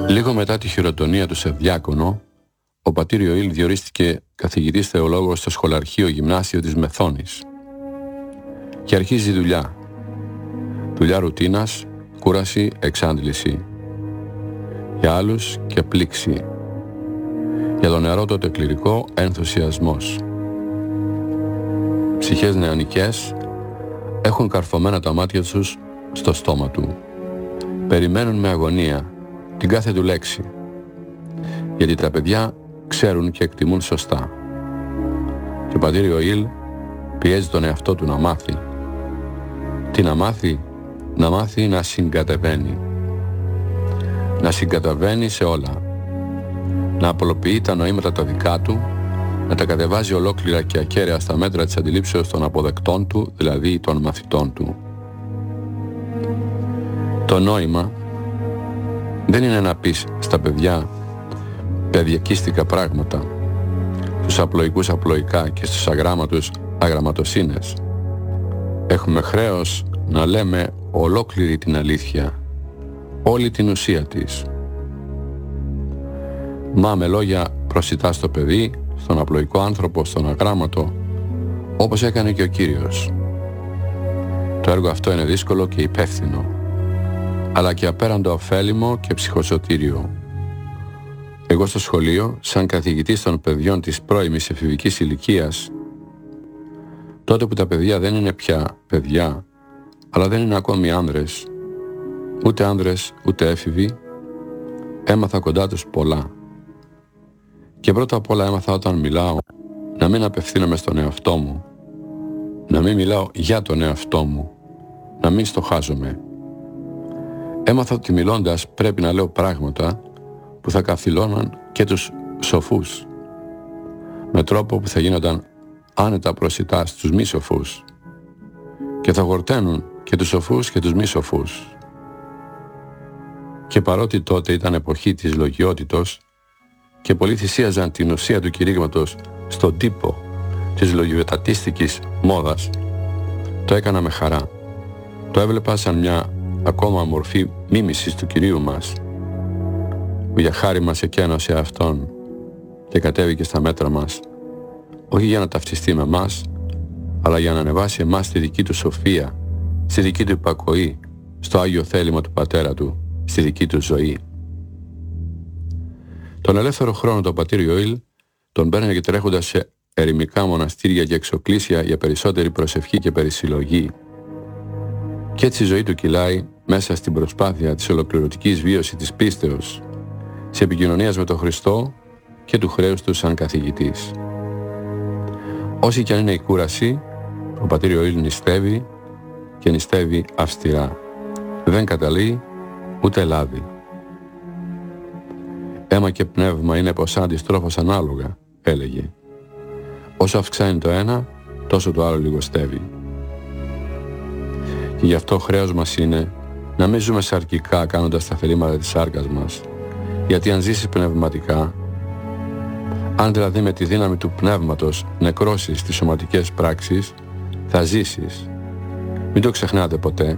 Λίγο μετά τη χειροτονία του σε διάκονο, ο πατήρ Ιωήλ διορίστηκε καθηγητής θεολόγος στο σχολαρχείο γυμνάσιο της Μεθόνης. Και αρχίζει η δουλειά. Δουλειά ρουτίνας, κούραση, εξάντληση. Για άλλους και πλήξη. Για τον νεαρότατο κληρικό ενθουσιασμός. Ψυχές νεανικές έχουν καρφωμένα τα μάτια τους στο στόμα του. Περιμένουν με αγωνία την κάθε του λέξη. Γιατί τα παιδιά ξέρουν και εκτιμούν σωστά. Και ο πατήρ Ιωήλ πιέζει τον εαυτό του να μάθει. Τι να μάθει? Να μάθει να συγκατεβαίνει. Να συγκαταβαίνει σε όλα. Να απολοποιεί τα νοήματα τα δικά του, να τα κατεβάζει ολόκληρα και ακέραια στα μέτρα της αντιλήψεως των αποδεκτών του, δηλαδή των μαθητών του. Το νόημα δεν είναι να πεις στα παιδιά παιδιακίστικα πράγματα, στους απλοϊκούς απλοϊκά και στους αγράμματους αγραμματοσύνες. Έχουμε χρέος να λέμε ολόκληρη την αλήθεια, όλη την ουσία της. Μα με λόγια προσιτά στο παιδί, στον απλοϊκό άνθρωπο, στον αγράμματο, όπως έκανε και ο Κύριος. Το έργο αυτό είναι δύσκολο και υπεύθυνο, αλλά και απέραντο ωφέλιμο και ψυχοσωτήριο. Εγώ στο σχολείο, σαν καθηγητής των παιδιών της πρώιμης εφηβικής ηλικίας, τότε που τα παιδιά δεν είναι πια παιδιά, αλλά δεν είναι ακόμη άνδρες, ούτε έφηβοι, έμαθα κοντά τους πολλά. Και πρώτα απ' όλα έμαθα όταν μιλάω να μην απευθύνομαι στον εαυτό μου, να μην μιλάω για τον εαυτό μου, να μην στοχάζομαι. Έμαθα ότι μιλώντας πρέπει να λέω πράγματα που θα καθυλώναν και τους σοφούς, με τρόπο που θα γίνονταν άνετα προσιτά στους μη σοφούς και θα γορταίνουν και τους σοφούς και τους μη σοφούς. Και παρότι τότε ήταν εποχή της λογιότητος και πολλοί θυσίαζαν την ουσία του κηρύγματος στον τύπο της λογιοτατίστικης μόδας, το έκανα με χαρά. Το έβλεπα σαν μια ακόμα μορφή μίμησης του Κυρίου μας, που για χάρη μας εκένωσε Αυτόν και κατέβηκε στα μέτρα μας, όχι για να ταυτιστεί με μας, αλλά για να ανεβάσει εμάς στη δική του σοφία, στη δική του υπακοή, στο Άγιο θέλημα του Πατέρα του, στη δική του ζωή. Τον ελεύθερο χρόνο τον πατήρ Ιωήλ τον παίρνει και τρέχοντας σε ερημικά μοναστήρια και εξοκλήσια για περισσότερη προσευχή και περισυλλογή. Κι έτσι η ζωή του κυλάει μέσα στην προσπάθεια της ολοκληρωτικής βίωσης της πίστεως, της επικοινωνίας με τον Χριστό και του χρέους του σαν καθηγητής. Όση κι αν είναι η κούραση, ο πατήρ Ιωήλ νηστεύει και νηστεύει αυστηρά. Δεν καταλύει ούτε λάδι. Αίμα και πνεύμα είναι ποσά αντιστρόφως ανάλογα, έλεγε. Όσο αυξάνει το ένα, τόσο το άλλο λιγοστεύει. Και γι' αυτό χρέος μας είναι να μην ζούμε σαρκικά κάνοντας τα θελήματα της σάρκας μας, γιατί αν ζήσεις πνευματικά, αν δηλαδή με τη δύναμη του πνεύματος νεκρώσεις τις σωματικές πράξεις, θα ζήσεις. Μην το ξεχνάτε ποτέ.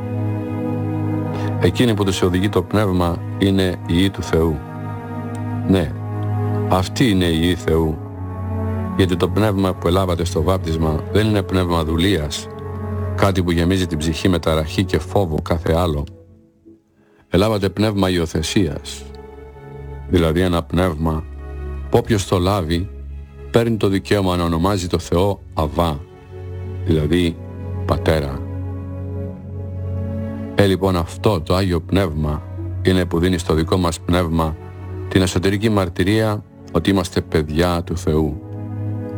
Εκείνη που τους οδηγεί το πνεύμα είναι η Υιή του Θεού. Ναι, αυτή είναι η Υιή Θεού. Γιατί το πνεύμα που ελάβατε στο βάπτισμα δεν είναι πνεύμα δουλείας, κάτι που γεμίζει την ψυχή με ταραχή και φόβο κάθε άλλο. Ελάβατε πνεύμα υιοθεσίας, δηλαδή ένα πνεύμα που όποιος το λάβει παίρνει το δικαίωμα να ονομάζει το Θεό Αβά, δηλαδή Πατέρα. Λοιπόν αυτό το Άγιο Πνεύμα είναι που δίνει στο δικό μας πνεύμα την εσωτερική μαρτυρία ότι είμαστε παιδιά του Θεού,